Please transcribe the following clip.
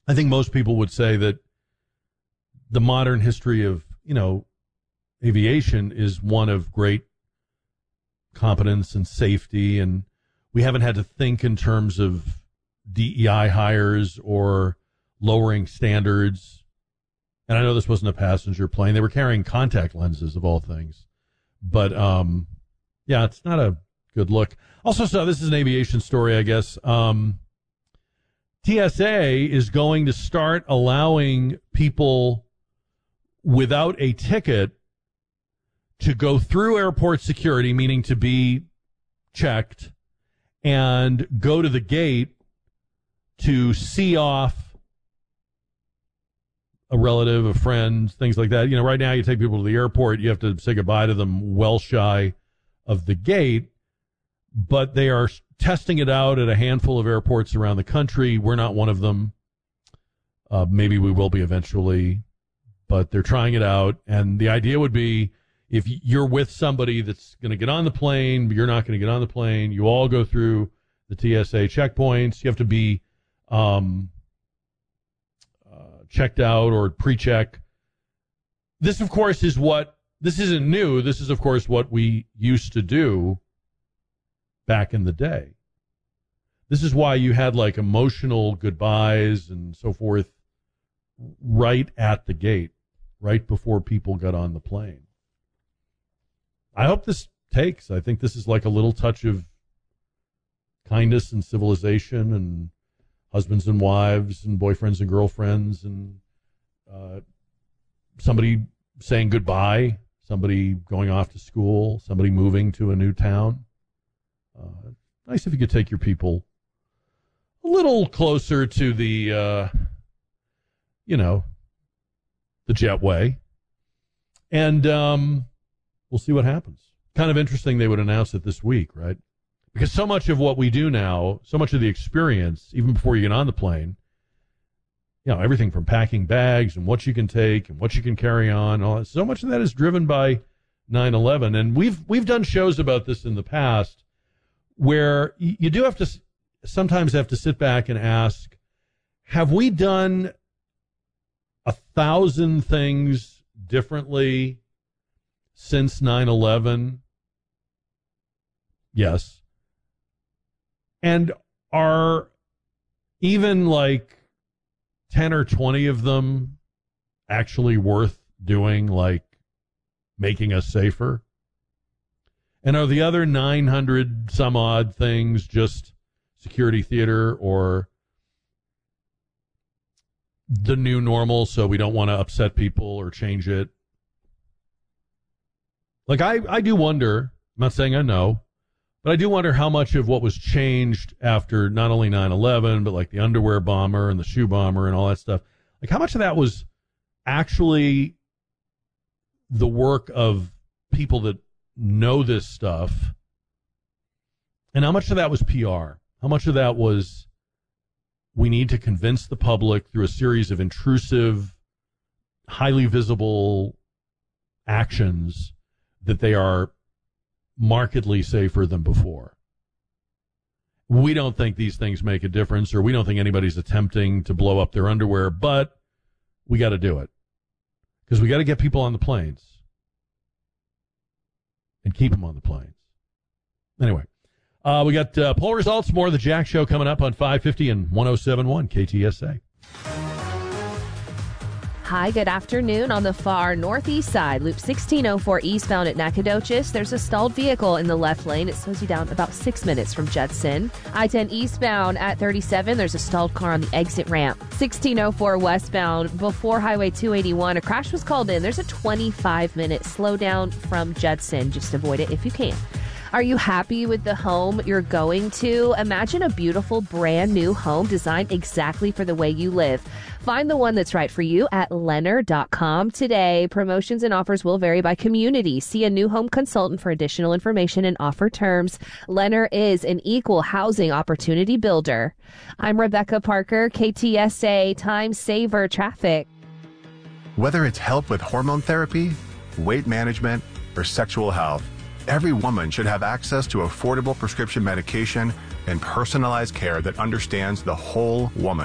I think most people would say that the modern history of, aviation is one of great competence and safety, and we haven't had to think in terms of DEI hires or lowering standards. And I know this wasn't a passenger plane. They were carrying contact lenses, of all things. But, it's not a good look. Also, so this is an aviation story, I guess. TSA is going to start allowing people without a ticket to go through airport security, meaning to be checked, and go to the gate to see off a relative, a friend, things like that. Right now you take people to the airport, you have to say goodbye to them well shy of the gate, but they are testing it out at a handful of airports around the country. We're not one of them. Maybe we will be eventually, but they're trying it out. And the idea would be, if you're with somebody that's going to get on the plane, but you're not going to get on the plane, you all go through the TSA checkpoints. You have to be checked out or pre-check. This, of course, this isn't new. This is, of course, what we used to do back in the day. This is why you had like emotional goodbyes and so forth right at the gate, right before people got on the plane. I hope this takes. I think this is like a little touch of kindness and civilization, and husbands and wives and boyfriends and girlfriends, and somebody saying goodbye, somebody going off to school, somebody moving to a new town. Nice if you could take your people a little closer to the, the jetway. And we'll see what happens. Kind of interesting they would announce it this week, right? Because so much of what we do now, so much of the experience, even before you get on the plane, everything from packing bags and what you can take and what you can carry on, all that, so much of that is driven by 9/11. And we've done shows about this in the past, where you do have to sometimes have to sit back and ask, have we done 1,000 things differently since 9/11? Yes. And are even like 10 or 20 of them actually worth doing, like making us safer? And are the other 900 some odd things just security theater or the new normal, so we don't want to upset people or change it? Like, I do wonder, I'm not saying I know, but I do wonder how much of what was changed after not only 9/11, but like the underwear bomber and the shoe bomber and all that stuff, like how much of that was actually the work of people that know this stuff, and how much of that was PR? How much of that was, we need to convince the public through a series of intrusive, highly visible actions that they are markedly safer than before? We don't think these things make a difference, or we don't think anybody's attempting to blow up their underwear, but we got to do it because we got to get people on the planes and keep them on the planes. Anyway, we got poll results, more of the Jack Show coming up on 550 and 107.1 KTSA. Hi, good afternoon. On the far northeast side, Loop 1604 eastbound at Nacogdoches, there's a stalled vehicle in the left lane. It slows you down about 6 minutes from Judson. I-10 eastbound at 37, there's a stalled car on the exit ramp. 1604 westbound before Highway 281, a crash was called in. There's a 25-minute slowdown from Judson. Just avoid it if you can. Are you happy with the home you're going to? Imagine a beautiful brand new home designed exactly for the way you live. Find the one that's right for you at Lennar.com today. Promotions and offers will vary by community. See a new home consultant for additional information and offer terms. Lennar is an equal housing opportunity builder. I'm Rebecca Parker, KTSA Time Saver Traffic. Whether it's help with hormone therapy, weight management, or sexual health, every woman should have access to affordable prescription medication and personalized care that understands the whole woman.